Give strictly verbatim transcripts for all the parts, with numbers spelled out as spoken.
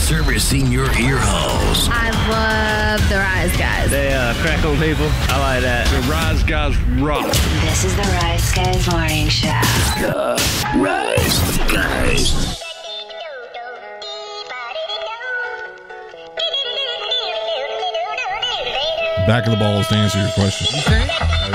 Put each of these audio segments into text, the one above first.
servicing your ear holes. I love the Rise Guys. They uh, crack on people. I like that. The Rise Guys rock. This is the Rise Guys Morning Show. The Rise Guys. Back of the balls to answer your question. You think?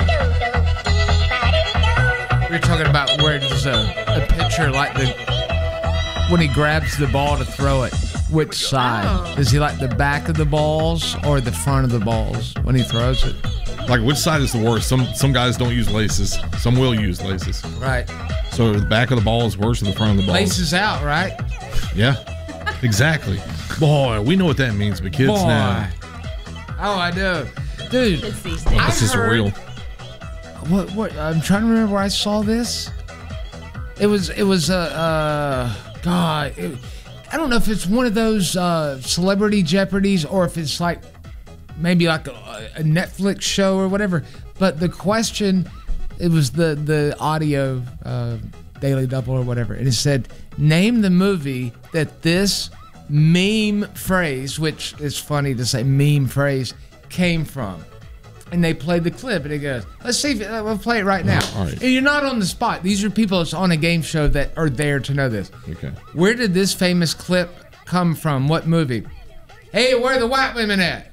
We're talking about where there's a, a picture like the when he grabs the ball to throw it. Which side? Oh. Is he like the back of the balls or the front of the balls when he throws it? Like, which side is the worst? Some some guys don't use laces. Some will use laces. Right. So the back of the ball is worse than the front of the ball. Laces out, right? Yeah. Exactly. Boy, we know what that means, but kids Boy. now. Oh, I do. Dude, It's these days. This is heard- real. What? What? I'm trying to remember where I saw this. It was. It was a. Uh, uh, God. It, I don't know if it's one of those uh, Celebrity Jeopardies or if it's like maybe like a, a Netflix show or whatever. But the question, it was the the audio uh, Daily Double or whatever, and it said, "Name the movie that this meme phrase," which is funny to say meme phrase, came from. And they played the clip, and it goes, let's see if uh, we'll play it right now. All right. And you're not on the spot. These are people that's on a game show that are there to know this. Okay. Where did this famous clip come from? What movie? Hey, where are the white women at?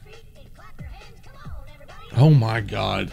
Oh my God.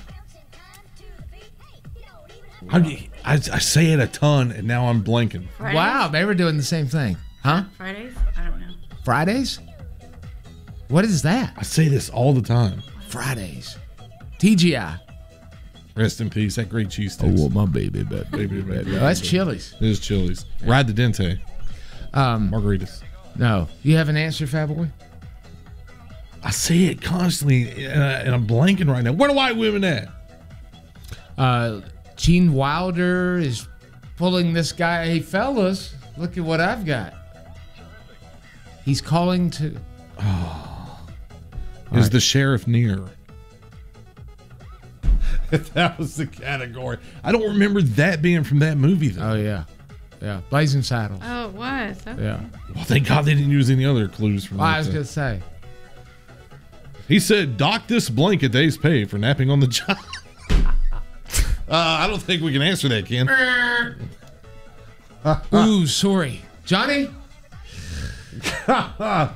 How do you, I, I say it a ton, and now I'm blanking. Fridays? Wow, they were doing the same thing. Huh? Fridays? I don't know. Fridays? What is that? I say this all the time. Fridays. T G I. Rest in peace. That great cheese sticks. my baby, baby, baby, baby. Oh, that's Chili's. It is Chili's. Ride the Dente. Um, Margaritas. no. You have an answer, Fat Boy? I say it constantly, and, I, and I'm blanking right now. Where the white women at? Uh, Gene Wilder is pulling this guy. Hey, fellas, look at what I've got. He's calling to. Is right. the sheriff near? That was the category. I don't remember that being from that movie, though. Oh, yeah. Yeah. Blazing Saddles. Oh, it was. Okay. Yeah. Well, thank God they didn't use any other clues from Well, that. I was uh, going to say. He said, dock this blank a day's pay for napping on the job. uh, I don't think we can answer that, Ken. Ooh, sorry. Johnny? uh,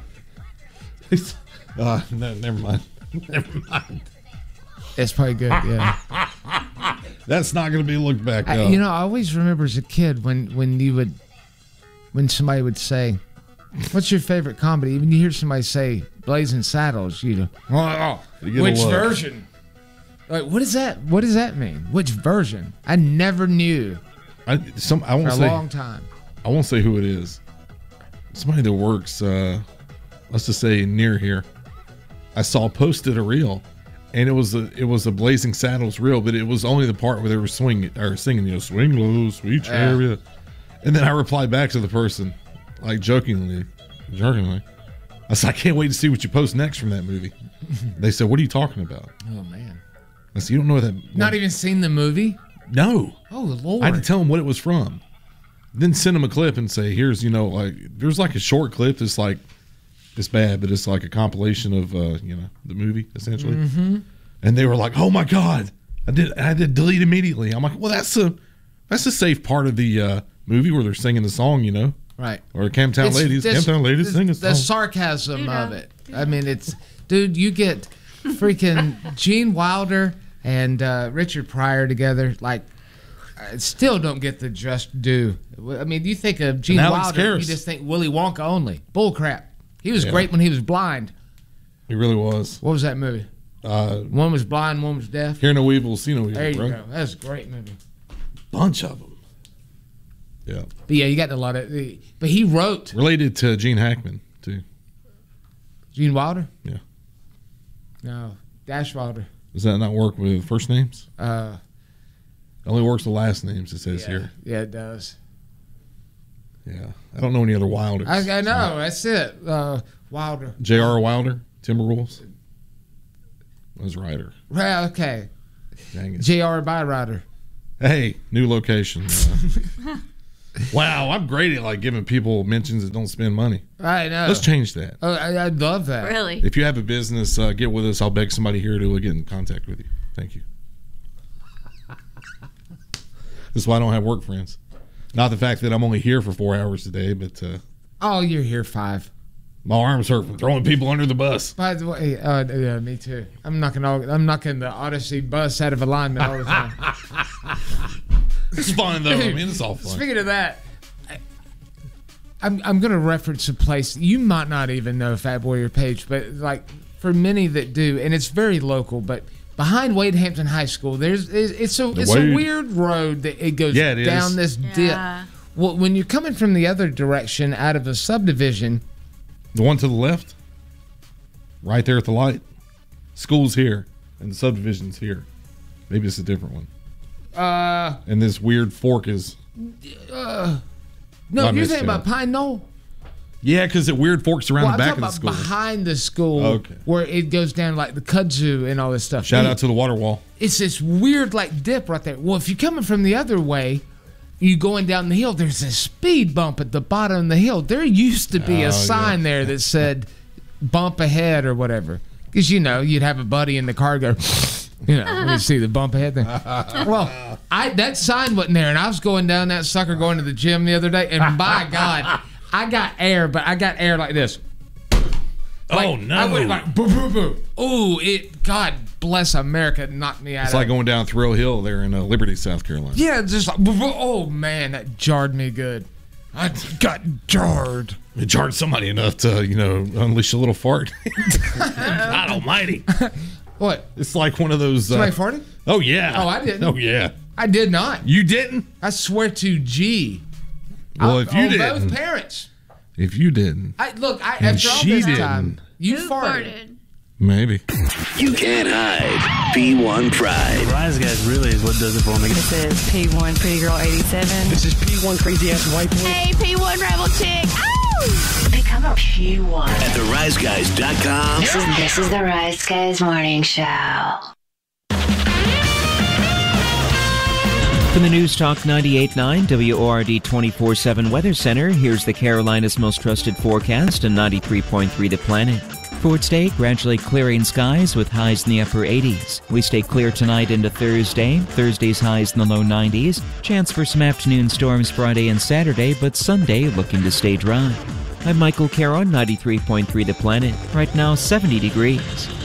no, never mind. Never mind. That's probably good, yeah. That's not going to be looked back I, up. you know, I always remember as a kid when, when you would, when somebody would say, what's your favorite comedy? When you hear somebody say Blazing Saddles, you know, oh, You get a which look. version? Like, what is that? What does that mean? Which version? I never knew I, some, I for won't a say. long time. I won't say who it is. Somebody that works, uh, let's just say near here. I saw posted a reel, and it was a it was a Blazing Saddles reel, but it was only the part where they were swinging or singing, you know, swing low, sweet chariot. And then I replied back to the person, like jokingly, jokingly. I said, I can't wait to see what you post next from that movie. They said, what are you talking about? Oh man, I said, you don't know what that. not even seen the movie? No. Oh Lord! I had to tell them what it was from. Then send them a clip and say, here's, you know, like, there's like a short clip that's like, it's bad, but it's like a compilation of, uh, you know, the movie, essentially. Mm-hmm. And they were like, oh my God. I did, I had to delete immediately. I'm like, well, that's a, that's a safe part of the uh, movie where they're singing the song, you know? Right. Or Camptown It's Ladies. this- Camptown Ladies this- sing a The song. sarcasm You know. of it. I mean, it's, dude, you get freaking Gene Wilder and uh, Richard Pryor together. Like, I still don't get the just due. I mean, you think of Gene And Alex Wilder, Karras. you just think Willy Wonka only. Bull crap. He was Yeah. great when he was blind. He really was. What was that movie? Uh, One was blind, one was deaf. Hear no evil, see no evil, There you bro. go. That's a great movie. Bunch of them. Yeah. But yeah, you got a lot of. But he wrote Related to Gene Hackman, too. Gene Wilder. Yeah. No, Dash Wilder. Does that not work with first names? Uh, It only works with last names, it says yeah, here. yeah, it does. Yeah. I don't know any other Wilders. I, I know. That's it. Uh, Wilder. J R. Wilder, Timberwolves. Was Ryder. Well, okay. Dang it. J R. Byrider. Hey, new location. Uh, Wow, I'm great at like giving people mentions that don't spend money. I know. Let's change that. Oh, I, I'd love that. Really? If you have a business, uh, get with us. I'll beg somebody here to get in contact with you. Thank you. This is why I don't have work friends. Not the fact that I'm only here for four hours a day, but uh, Oh, you're here five. my arms hurt from throwing people under the bus. By the way, uh, yeah, me too. I'm knocking all, I'm knocking the Odyssey bus out of alignment all the time. It's fun though. I mean, it's all fun. Speaking of that, I, I'm I'm gonna reference a place you might not even know, Fat Boy or Page, but like for many that do, and it's very local, but. Behind Wade Hampton High School, there's it's a it's Wade. a weird road that it goes Yeah, it down is. this Yeah. dip. Well, when you're coming from the other direction out of a subdivision, The one to the left, right there at the light. School's here, and the subdivision's here. Maybe it's a different one. uh, And this weird fork is. no, I you're missed thinking that. about Pine Knoll. Yeah, because it weird forks around Well, the I'm back of talking the about school. behind the school, Okay. where it goes down like the kudzu and all this stuff. Shout It- out to the water wall. It's this weird like dip right there. Well, if you're coming from the other way, you going down the hill, there's a speed bump at the bottom of the hill. There used to be Oh, a sign yeah. there that said bump ahead or whatever. Because, you know, you'd have a buddy in the car go, you know, when you see the bump ahead thing. Well, I that sign wasn't there, and I was going down that sucker going to the gym the other day, and by God, I got air, but I got air like this. Like, Oh, no. I went like boo boo boo. Ooh, it. God bless America, knocked me out. It's of like it. going down Thrill Hill there in uh, Liberty, South Carolina. Yeah, just like boo, boo. Oh man, that jarred me good. I got jarred. It jarred somebody enough to, you know, unleash a little fart. God almighty. What? It's like one of those. Uh, Somebody farted? oh, yeah. Oh, I didn't. Oh, yeah. I did not. You didn't? I swear to G. Well, I- if you on didn't. both parents. If you didn't, I look. I And after all she this didn't. time, you Who farted. farted? maybe. You can't hide. P one Pride. Rise Guys really is what does it for me. This is P one Pretty Girl eighty-seven. This is P one crazy ass white boy. Hey, P one Rebel Chick. Ow! Become a P one. At the rise guys dot com. This is, this is the Rise Guys Morning Show. From the News Talk ninety-eight point nine W O R D twenty-four seven Weather Center, here's the Carolinas' most trusted forecast and ninety-three point three The Planet. For today, gradually clearing skies with highs in the upper eighties. We stay clear tonight into Thursday. Thursday's highs in the low nineties. Chance for some afternoon storms Friday and Saturday, but Sunday looking to stay dry. I'm Michael Caro, ninety-three point three The Planet. Right now, seventy degrees.